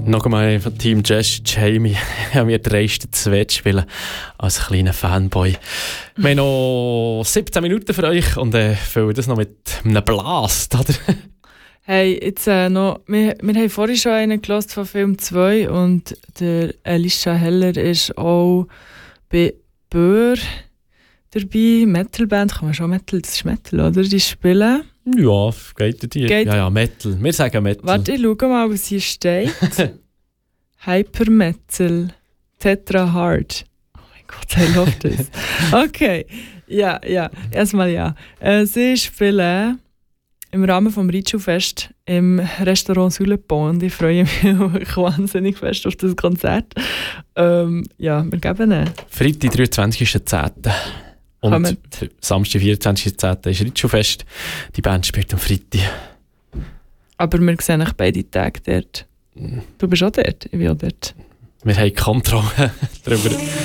Noch einmal von Team Jazz Jamie. Ich habe mir dreisten zu spielen als kleiner Fanboy. Wir haben noch 17 Minuten für euch und füllen das noch mit einem Blast, oder? Hey, jetzt noch, wir haben vorhin schon einen gehört von Film 2 und der Alicia Heller ist auch bei Böhr dabei. Metalband, kann man schon Metal, das ist Metal, oder? Die spielen. Ja, geht dir. Ja, Metal. Wir sagen Metal. Warte, ich schau mal, was hier steht. Hypermetal. Tetra Hard. Oh mein Gott, I love this. Okay, ja. Erstmal ja. Sie spielen im Rahmen des Ritschl-Fest im Restaurant Sülepont und ich freue mich wirklich wahnsinnig fest auf das Konzert. Ja, wir geben ihn. Freitag, 23.10. Und Samstag, 24.10. ist Ritschl-Fest. Die Band spielt am Freitag. Aber wir sehen euch beide Tage dort. Du bist auch dort, ich bin auch dort. Wir haben Kontrolle darüber.